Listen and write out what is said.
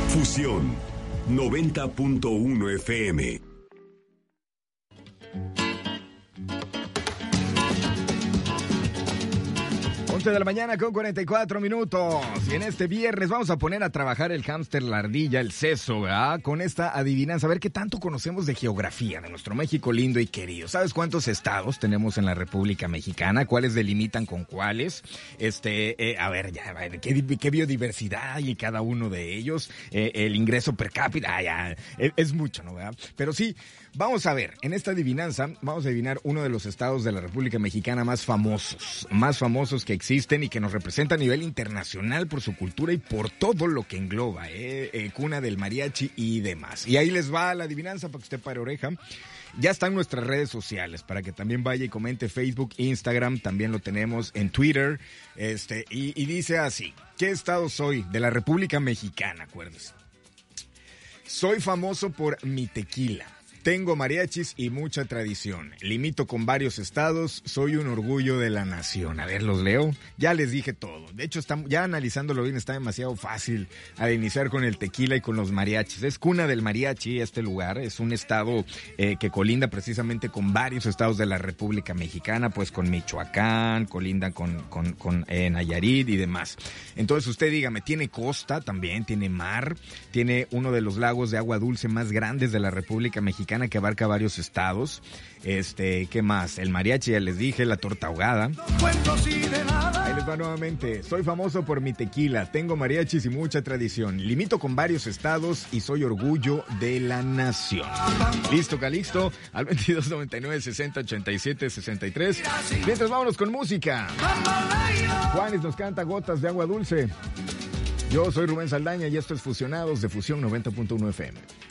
Fusión 90.1 FM. 11 de la mañana con 44 minutos. Y en este viernes vamos a poner a trabajar el hámster, la ardilla, el seso, ¿verdad? Con esta adivinanza. A ver qué tanto conocemos de geografía de nuestro México lindo y querido. ¿Sabes cuántos estados tenemos en la República Mexicana? ¿Cuáles delimitan con cuáles? A ver, ¿qué biodiversidad hay en cada uno de ellos? El ingreso per cápita, es mucho, ¿no? ¿Verdad? Pero sí, vamos a ver, en esta adivinanza vamos a adivinar uno de los estados de la República Mexicana más famosos que existen y que nos representa a nivel internacional por su cultura y por todo lo que engloba, cuna del mariachi y demás. Y ahí les va la adivinanza para que usted pare oreja. Ya está en nuestras redes sociales para que también vaya y comente. Facebook, Instagram, también lo tenemos en Twitter. Y dice así: ¿qué estado soy? De la República Mexicana, acuérdense. Soy famoso por mi tequila. Tengo mariachis y mucha tradición. Limito con varios estados. Soy un orgullo de la nación. A ver, los leo. Ya les dije todo. De hecho, ya analizándolo bien, está demasiado fácil al iniciar con el tequila y con los mariachis. Es cuna del mariachi este lugar. Es un estado que colinda precisamente con varios estados de la República Mexicana, pues con Michoacán, colinda con Nayarit y demás. Entonces usted dígame, tiene costa también, tiene mar, tiene uno de los lagos de agua dulce más grandes de la República Mexicana, que abarca varios estados. ¿Qué más? El mariachi, ya les dije, la torta ahogada. Ahí les va nuevamente. Soy famoso por mi tequila, tengo mariachis y mucha tradición. Limito con varios estados y soy orgullo de la nación. Listo, Calixto, al 2299 60 87 63. Mientras vámonos con música. Juanes nos canta Gotas de Agua Dulce. Yo soy Rubén Saldaña y esto es Fusionados de Fusión 90.1 FM.